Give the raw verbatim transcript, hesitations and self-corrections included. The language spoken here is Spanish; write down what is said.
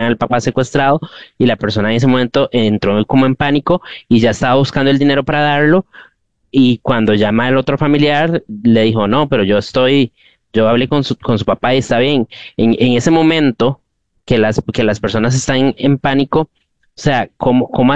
tenían al papá secuestrado y la persona en ese momento entró como en pánico y ya estaba buscando el dinero para darlo y cuando llama el otro familiar le dijo, no, pero yo estoy, yo hablé con su, con su papá y está bien. En, en ese momento que las, que las personas están en, en pánico, o sea, ¿cómo, cómo